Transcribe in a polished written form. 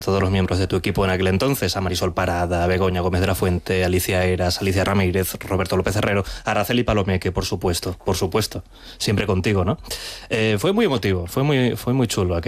todos los miembros de tu equipo en aquel entonces, a Marisol Parada, a Begoña Gómez de la Fuente, Alicia Eras, Alicia Ramírez, Roberto López Herrero, Araceli Palomeque, por supuesto, siempre contigo, ¿no? Fue muy emotivo, fue muy chulo aquello.